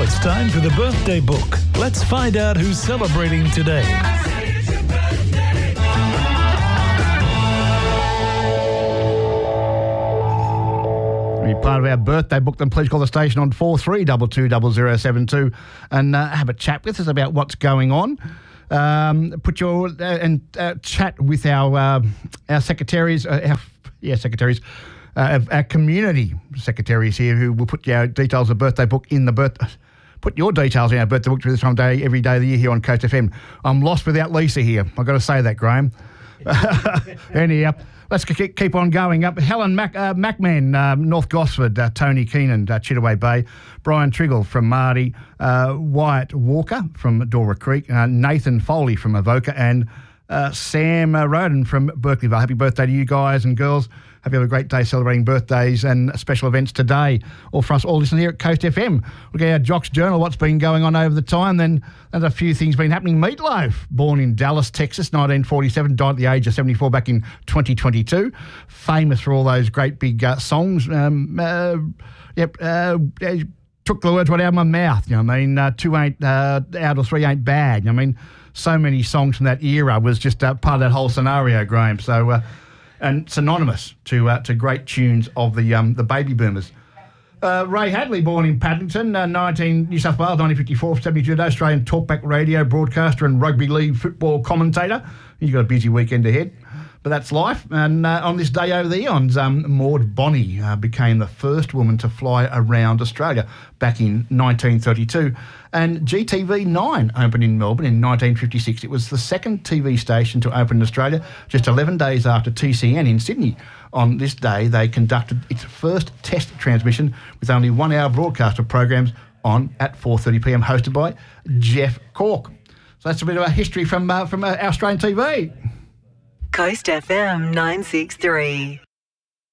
it's time for the birthday book. Let's find out who's celebrating today. Be part of our birthday book, then please call the station on 43220072 and have a chat with us about what's going on. Put your chat with our secretaries, secretaries, our community secretaries here, who will put your details of the birthday book in the put your details in our birthday book this time of day, every day of the year here on Coast FM. I'm lost without Lisa here. I've got to say that, Graham. Anyhow, let's keep on going up. Helen Macman, North Gosford, Tony Keenan, Chittaway Bay, Brian Triggle from Mardy, Wyatt Walker from Dora Creek, Nathan Foley from Avoca, and Sam Roden from Berkeleyville. Happy birthday to you guys and girls. Hope you have a great day celebrating birthdays and special events today. All for us all listening here at Coast FM. Look at our Jock's Journal, what's been going on over the time. Then there's a few things been happening. Meatloaf, born in Dallas, Texas, 1947, died at the age of 74 back in 2022. Famous for all those great big songs. Took the words right out of my mouth. You know what I mean? 2 ain't out or 3 ain't bad. You know what I mean? So many songs from that era was just part of that whole scenario, Graham. So, and synonymous to great tunes of the baby boomers. Ray Hadley, born in Paddington, New South Wales, 1954, 72 days, Australian talkback radio broadcaster and rugby league football commentator. He's got a busy weekend ahead, but that's life. And on this day over the eons, Maud Bonney became the first woman to fly around Australia back in 1932. And GTV9 opened in Melbourne in 1956. It was the second TV station to open in Australia, just 11 days after TCN in Sydney. On this day, they conducted its first test transmission with only 1 hour broadcast of programs on at 4:30pm, hosted by Jeff Cork. So that's a bit of a history from Australian TV. Coast FM 963.